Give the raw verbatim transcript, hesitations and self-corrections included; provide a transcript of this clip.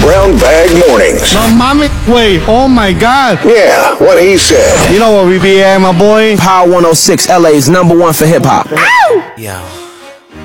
Brown Bag Mornings. No, mommy. Wait, oh my God. Yeah, what he said. You know where we be at, my boy? Power one oh six, L A's number one for hip hop. Yo.